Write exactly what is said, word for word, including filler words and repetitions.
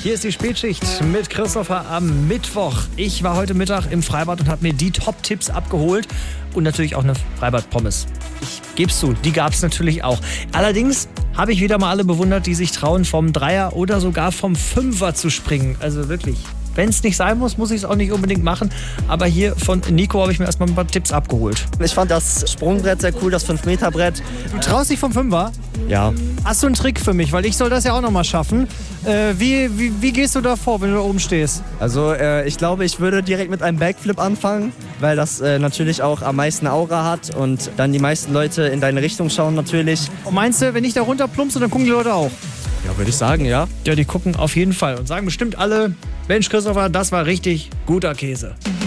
Hier ist die Spätschicht mit Christopher am Mittwoch. Ich war heute Mittag im Freibad und habe mir die Top-Tipps abgeholt und natürlich auch eine Freibad-Pommes. Ich geb's zu, die gab's natürlich auch. Allerdings habe ich wieder mal alle bewundert, die sich trauen, vom Dreier oder sogar vom Fünfer zu springen. Also wirklich. Wenn es nicht sein muss, muss ich es auch nicht unbedingt machen. Aber hier von Nico habe ich mir erstmal ein paar Tipps abgeholt. Ich fand das Sprungbrett sehr cool, das fünf Meter Brett. Du traust dich vom Fünfer? Ja. Hast du einen Trick für mich? Weil ich soll das ja auch noch mal schaffen. Äh, wie, wie, wie gehst du da vor, wenn du da oben stehst? Also äh, ich glaube, ich würde direkt mit einem Backflip anfangen, weil das äh, natürlich auch am meisten Aura hat und dann die meisten Leute in deine Richtung schauen natürlich. Und meinst du, wenn ich da runter plumpse, dann gucken die Leute auch? Ja, würde ich sagen, ja. Ja, die gucken auf jeden Fall und sagen bestimmt alle, Mensch Christopher, das war richtig guter Käse.